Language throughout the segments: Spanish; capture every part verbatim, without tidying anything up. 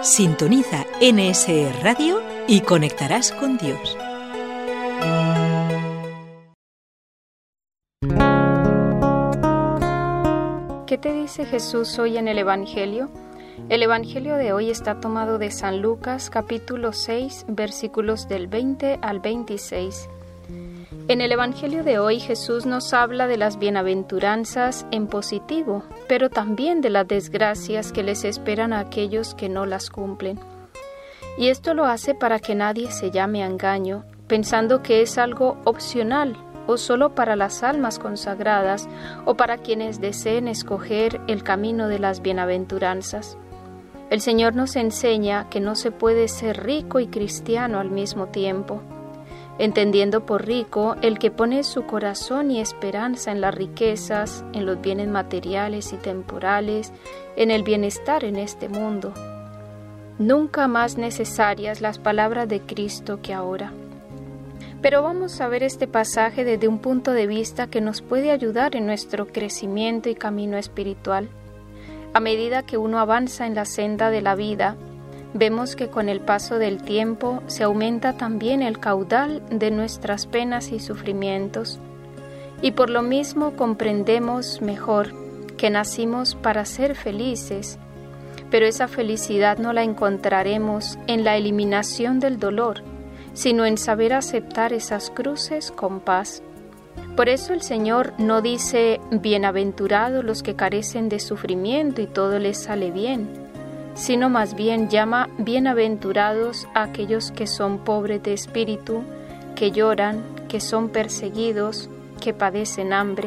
Sintoniza N S E Radio y conectarás con Dios. ¿Qué te dice Jesús hoy en el Evangelio? El Evangelio de hoy está tomado de San Lucas, capítulo seis, versículos del veinte al veintiséis. En el Evangelio de hoy Jesús nos habla de las bienaventuranzas en positivo, pero también de las desgracias que les esperan a aquellos que no las cumplen. Y esto lo hace para que nadie se llame a engaño, pensando que es algo opcional o solo para las almas consagradas o para quienes deseen escoger el camino de las bienaventuranzas. El Señor nos enseña que no se puede ser rico y cristiano al mismo tiempo, entendiendo por rico el que pone su corazón y esperanza en las riquezas, en los bienes materiales y temporales, en el bienestar en este mundo. Nunca más necesarias las palabras de Cristo que ahora. Pero vamos a ver este pasaje desde un punto de vista que nos puede ayudar en nuestro crecimiento y camino espiritual. A medida que uno avanza en la senda de la vida, vemos que con el paso del tiempo se aumenta también el caudal de nuestras penas y sufrimientos, y por lo mismo comprendemos mejor que nacimos para ser felices, pero esa felicidad no la encontraremos en la eliminación del dolor, sino en saber aceptar esas cruces con paz. Por eso el Señor no dice bienaventurados los que carecen de sufrimiento y todo les sale bien, sino más bien llama bienaventurados a aquellos que son pobres de espíritu, que lloran, que son perseguidos, que padecen hambre.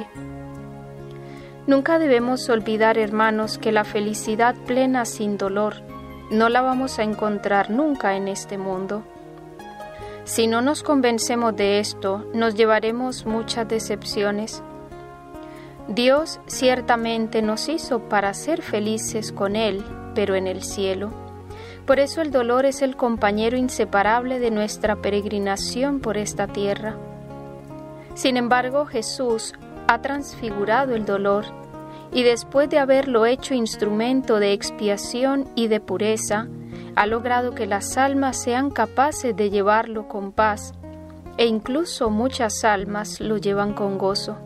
Nunca debemos olvidar, hermanos, que la felicidad plena sin dolor no la vamos a encontrar nunca en este mundo. Si no nos convencemos de esto, nos llevaremos muchas decepciones. Dios ciertamente nos hizo para ser felices con Él, pero en el cielo. Por eso el dolor es el compañero inseparable de nuestra peregrinación por esta tierra. Sin embargo, Jesús ha transfigurado el dolor y después de haberlo hecho instrumento de expiación y de pureza, ha logrado que las almas sean capaces de llevarlo con paz, e incluso muchas almas lo llevan con gozo.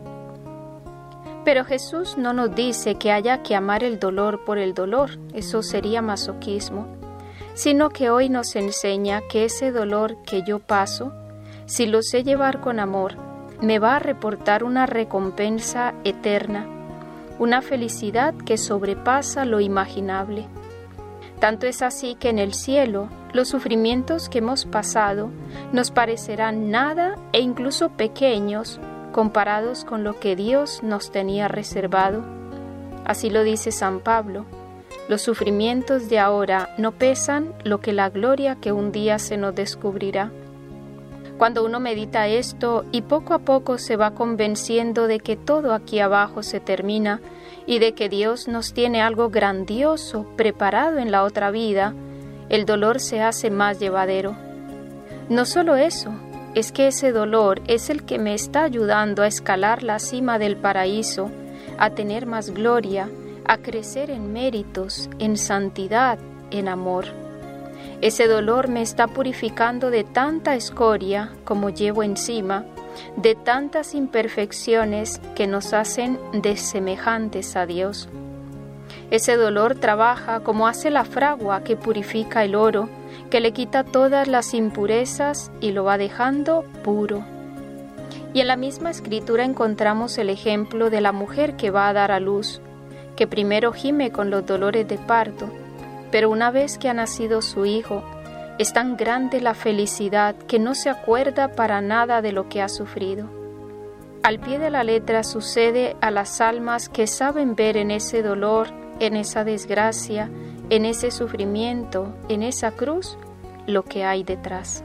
Pero Jesús no nos dice que haya que amar el dolor por el dolor, eso sería masoquismo, sino que hoy nos enseña que ese dolor que yo paso, si lo sé llevar con amor, me va a reportar una recompensa eterna, una felicidad que sobrepasa lo imaginable. Tanto es así que en el cielo, los sufrimientos que hemos pasado nos parecerán nada e incluso pequeños comparados con lo que Dios nos tenía reservado. Así lo dice San Pablo: los sufrimientos de ahora no pesan lo que la gloria que un día se nos descubrirá. Cuando uno medita esto y poco a poco se va convenciendo de que todo aquí abajo se termina y de que Dios nos tiene algo grandioso preparado en la otra vida, el dolor se hace más llevadero. No solo eso, es que ese dolor es el que me está ayudando a escalar la cima del paraíso, a tener más gloria, a crecer en méritos, en santidad, en amor. Ese dolor me está purificando de tanta escoria como llevo encima, de tantas imperfecciones que nos hacen desemejantes a Dios. Ese dolor trabaja como hace la fragua que purifica el oro, que le quita todas las impurezas y lo va dejando puro. Y en la misma escritura encontramos el ejemplo de la mujer que va a dar a luz, que primero gime con los dolores de parto, pero una vez que ha nacido su hijo, es tan grande la felicidad que no se acuerda para nada de lo que ha sufrido. Al pie de la letra sucede a las almas que saben ver en ese dolor, en esa desgracia, en ese sufrimiento, en esa cruz, lo que hay detrás.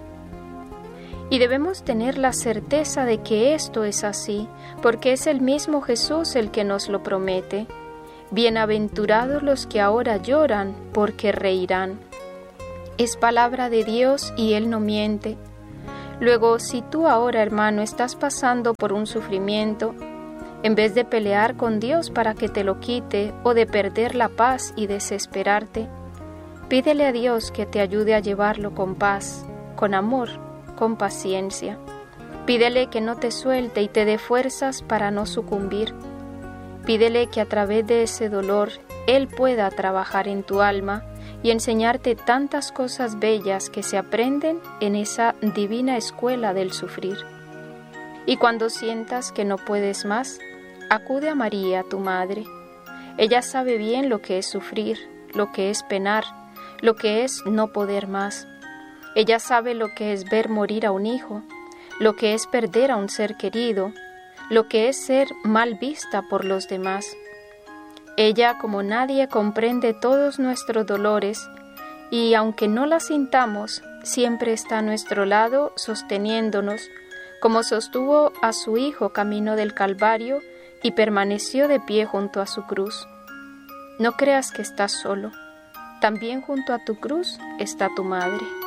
Y debemos tener la certeza de que esto es así, porque es el mismo Jesús el que nos lo promete. Bienaventurados los que ahora lloran, porque reirán. Es palabra de Dios y Él no miente. Luego, si tú ahora, hermano, estás pasando por un sufrimiento, en vez de pelear con Dios para que te lo quite o de perder la paz y desesperarte, Pídele a Dios que te ayude a llevarlo con paz, con amor, con paciencia. Pídele que no te suelte y te dé fuerzas para no sucumbir. Pídele que a través de ese dolor Él pueda trabajar en tu alma y enseñarte tantas cosas bellas que se aprenden en esa divina escuela del sufrir. Y cuando sientas que no puedes más, acude a María, tu Madre. Ella sabe bien lo que es sufrir, lo que es penar, lo que es no poder más. Ella sabe lo que es ver morir a un hijo, lo que es perder a un ser querido, lo que es ser mal vista por los demás. Ella, como nadie, comprende todos nuestros dolores y, aunque no la sintamos, siempre está a nuestro lado sosteniéndonos, como sostuvo a su Hijo camino del Calvario y permaneció de pie junto a su cruz. No creas que estás solo. También junto a tu cruz está tu Madre.